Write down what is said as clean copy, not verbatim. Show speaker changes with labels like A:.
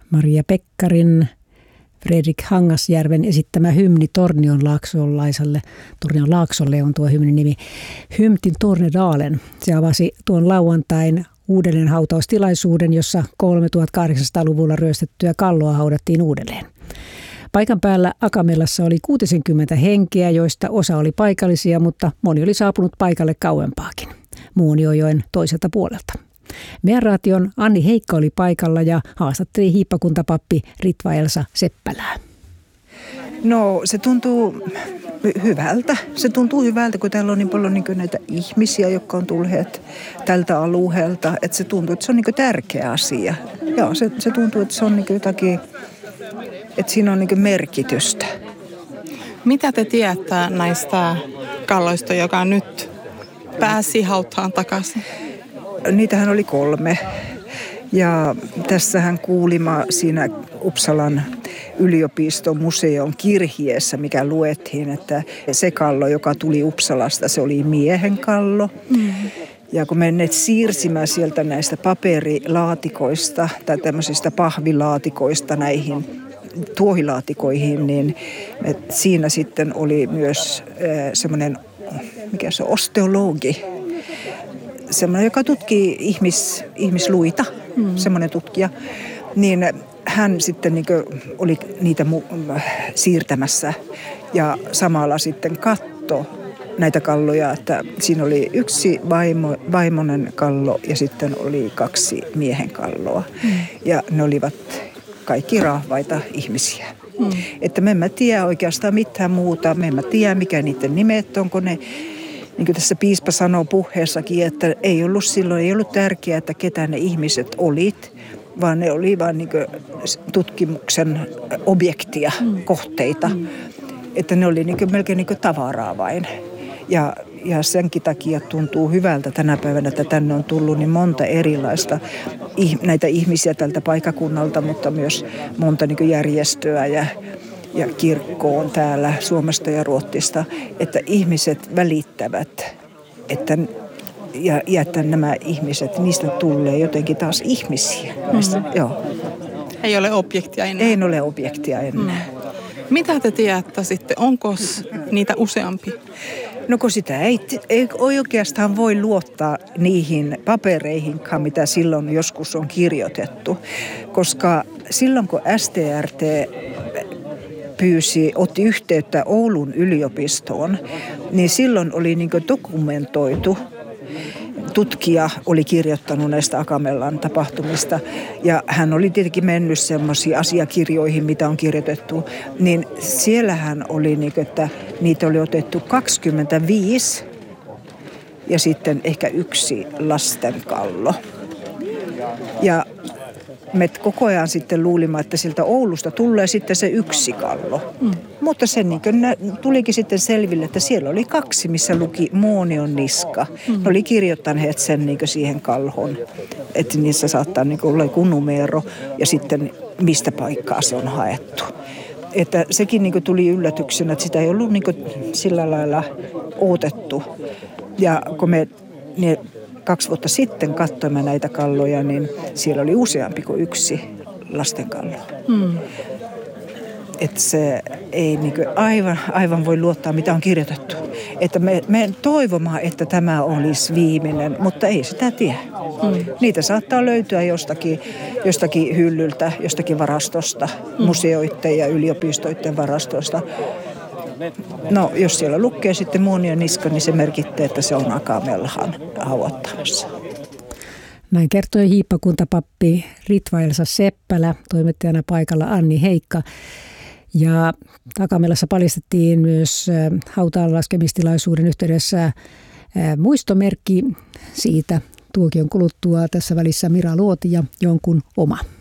A: Maria Pekkarin, Fredrik Hangasjärven esittämä hymni Tornion laaksolle on tuo hymnin nimi. Hymtin Tornedalen. Se avasi tuon lauantain uudelleen hautaustilaisuuden, jossa 3800-luvulla ryöstettyä kalloa haudattiin uudelleen. Paikan päällä Akamelassa oli 60 henkeä, joista osa oli paikallisia, mutta moni oli saapunut paikalle kauempaakin, Muonionjoen toiselta puolelta. Meidän raation Anni Heikka oli paikalla ja haastatteli hiippakuntapappi Ritva Elsa Seppälää.
B: No se tuntuu hyvältä. Se tuntuu hyvältä, kun täällä on niin paljon näitä ihmisiä, jotka on tulleet tältä alueelta. Että se tuntuu, että se on tärkeä asia. Joo, se tuntuu, että se on jotakin, että siinä on merkitystä.
C: Mitä te tiedätte näistä kalloista, joka nyt pääsi hautaan takaisin?
B: Niitähän oli 3. Ja tässähän kuulimme siinä Uppsalan yliopiston museon kirjeessä, mikä luettiin, että se kallo, joka tuli Uppsalasta, se oli miehen kallo. Ja kun me siirsimään sieltä näistä paperilaatikoista tai tämmöisistä pahvilaatikoista näihin tuohilaatikoihin, niin siinä sitten oli myös semmoinen, mikä se on, osteologi, semmoinen, joka tutkii ihmisluita, semmoinen tutkija, niin hän sitten oli niitä siirtämässä ja samalla sitten katsoi näitä kalloja, että siinä oli yksi vaimonen kallo ja sitten oli 2 miehen kalloa. Ja ne olivat kaikki rahvaita ihmisiä. Että me emme tiedä oikeastaan mitään muuta, me emme tiedä mikä niiden nimet on, kun ne, niin kuin tässä piispa sanoo puheessakin, että ei ollut tärkeää, että ketä ne ihmiset olit, vaan ne oli vain tutkimuksen objektia, kohteita. Että ne oli melkein tavaraa vain. Ja senkin takia tuntuu hyvältä tänä päivänä, että tänne on tullut niin monta erilaista näitä ihmisiä tältä paikakunnalta, mutta myös monta järjestöä ja kirkkoon täällä Suomesta ja Ruotsista, että ihmiset välittävät, että nämä ihmiset, niistä tulee jotenkin taas ihmisiä. Joo.
C: Ei ole objektia enää.
B: Ei ole objektia enää.
C: Mitä te tiedätte sitten? Onko niitä useampi?
B: No kun sitä ei oikeastaan voi luottaa niihin papereihinkaan, mitä silloin joskus on kirjoitettu. Koska silloin kun STRT otti yhteyttä Oulun yliopistoon, niin silloin oli dokumentoitu. Tutkija oli kirjoittanut näistä Akamellan tapahtumista ja hän oli tietenkin mennyt semmoisiin asiakirjoihin, mitä on kirjoitettu, niin siellähän oli, että niitä oli otettu 25 ja sitten ehkä 1 lastenkallo. Ja me koko ajan sitten luulimme, että siltä Oulusta tulee sitten se 1 kallo. Mutta se tulikin sitten selville, että siellä oli 2, missä luki Muonion niska. Ne oli kirjoittaneet sen siihen kalhon, että niissä saattaa olla joku numero ja sitten mistä paikkaa se on haettu. Että sekin tuli yllätyksenä, että sitä ei ollut sillä lailla odotettu. Ja kun me 2 vuotta sitten katsoimme näitä kalloja, niin siellä oli useampi kuin 1 lastenkallo. Että se ei aivan voi luottaa, mitä on kirjoitettu. Että me toivomme, että tämä olisi viimeinen, mutta ei sitä tiedä. Niitä saattaa löytyä jostakin hyllyltä, jostakin varastosta, museoiden ja yliopistoiden varastosta. No, jos siellä lukee sitten Muonion niska, niin se merkittää, että se on Akamelhan haudattamassa.
A: Näin kertoi hiippakuntapappi Ritva Elsa Seppälä, toimittajana paikalla Anni Heikka. Ja Akamelassa paljastettiin myös hautaan laskemistilaisuuden yhteydessä muistomerkki siitä tuokion kuluttua tässä välissä Mira Luoti ja jonkun oma.